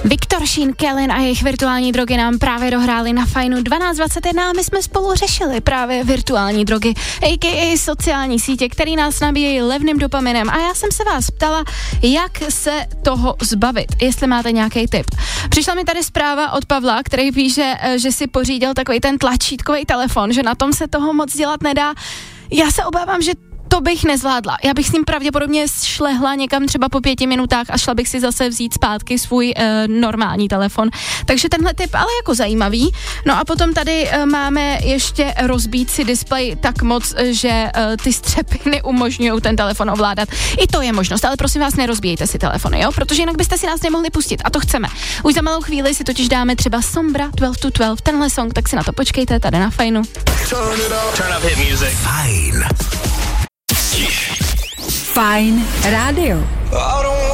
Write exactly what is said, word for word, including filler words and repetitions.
Viktor, Sheen, Kellen a jejich virtuální drogy nám právě dohráli na Fajnu dvanáct dvacet jedna a my jsme spolu řešili právě virtuální drogy, a ká a sociální sítě, které nás nabíjejí levným dopaminem. A já jsem se vás ptala, jak se toho zbavit, jestli máte nějaký tip. Přišla mi tady zpráva od Pavla, který píše, že si pořídil takový ten tlačítkový telefon, že na tom se toho moc dělat nedá. Já se obávám, že to bych nezvládla. Já bych s ním pravděpodobně šlehla někam třeba po pěti minutách a šla bych si zase vzít zpátky svůj e, normální telefon. Takže tenhle tip ale jako zajímavý. No a potom tady e, máme ještě rozbít si displej tak moc, že e, ty střepy neumožňují ten telefon ovládat. I to je možnost, ale prosím vás, nerozbíjejte si telefony, jo? Protože jinak byste si nás nemohli pustit a to chceme. Už za malou chvíli si totiž dáme třeba Sombra dvanáct to dvanáct, tenhle song, tak si na to počkejte tady na Fajnu. Turn up hit music. Fajn. Fajn rádio.